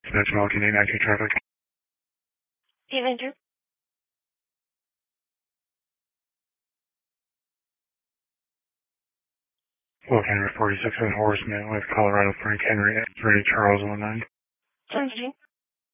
Dimensional Canadian IT traffic. Avenger. Will Henry 46 and Horace Mann with Colorado Frank Henry Charles 19. Changing.